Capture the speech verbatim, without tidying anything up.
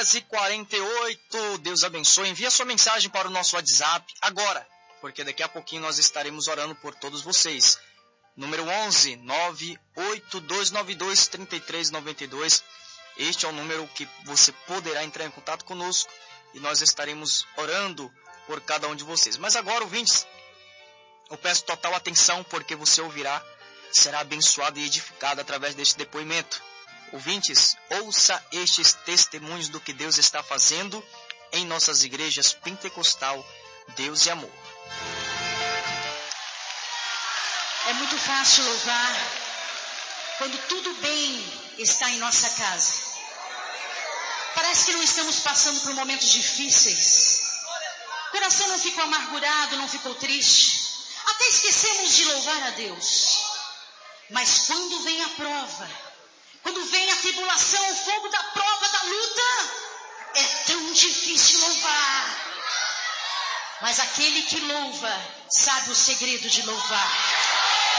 e quarenta e oito, Deus abençoe. Envia sua mensagem para o nosso WhatsApp agora, porque daqui a pouquinho nós estaremos orando por todos vocês. Número onze, nove oito dois nove dois, três três nove dois. Este é o número que você poderá entrar em contato conosco e nós estaremos orando por cada um de vocês. Mas agora, ouvintes, eu peço total atenção, porque você ouvirá, será abençoado e edificado através deste depoimento. Ouvintes, ouça estes testemunhos do que Deus está fazendo em nossas igrejas Pentecostal Deus e Amor. É muito fácil louvar quando tudo bem está em nossa casa. Parece que não estamos passando por momentos difíceis. O coração não ficou amargurado, não ficou triste. Até esquecemos de louvar a Deus. Mas quando vem a prova, quando vem a tribulação, o fogo da prova, da luta, é tão difícil louvar. Mas aquele que louva sabe o segredo de louvar.